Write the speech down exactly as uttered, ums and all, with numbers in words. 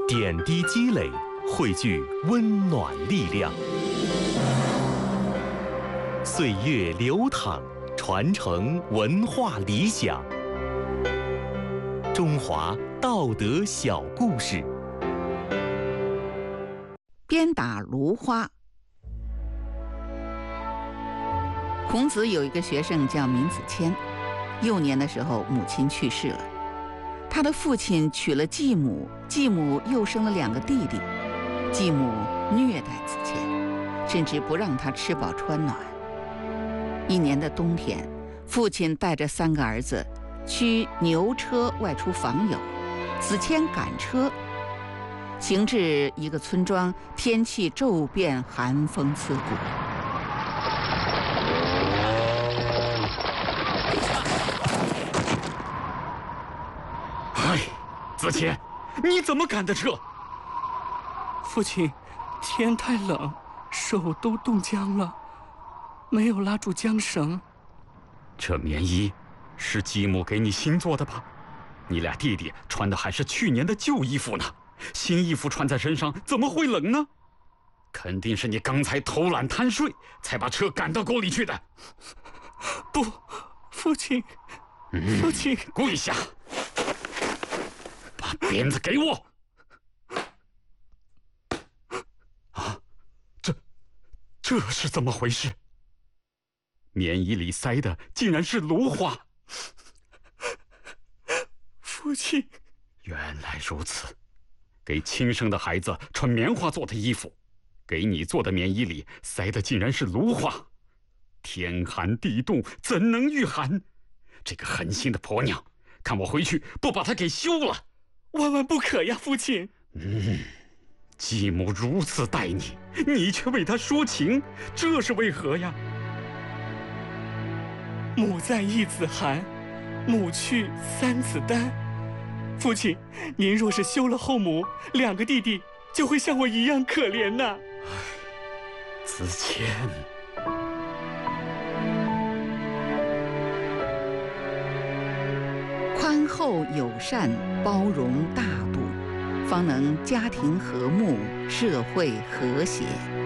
点滴积累，汇聚温暖力量。岁月流淌，传承文化理想。中华道德小故事。 鞭打芦花。孔子有一个学生叫闵子骞，幼年的时候母亲去世了，他的父亲娶了继母，继母又生了两个弟弟，继母虐待子骞，甚至不让他吃饱穿暖。一年的冬天，父亲带着三个儿子驱牛车外出访友，子骞赶车，行至一个村庄，天气骤变，寒风刺骨。 哎，子骞，你怎么赶的车？ 父亲，天太冷，手都冻僵了，没有拉住缰绳。 这棉衣是继母给你新做的吧？你俩弟弟穿的还是去年的旧衣服呢，新衣服穿在身上怎么会冷呢？肯定是你刚才偷懒贪睡，才把车赶到沟里去的。 不，父亲，父亲， 嗯、跪下，把鞭子给我。啊，这这是怎么回事？棉衣里塞的竟然是芦花。 父亲， 原来如此，给亲生的孩子穿棉花做的衣服，给你做的棉衣里塞的竟然是芦花。天寒地冻，怎能御寒？这个狠心的婆娘，看我回去不把她给休了！ 万万不可呀，父亲！ 嗯，继母如此待你，你却为她说情，这是为何呀？ 母在一子寒，母去三子丹。父亲，您若是休了后母，两个弟弟就会像我一样可怜呐。 子骞， 宽厚友善，包容大度，方能家庭和睦，社会和谐。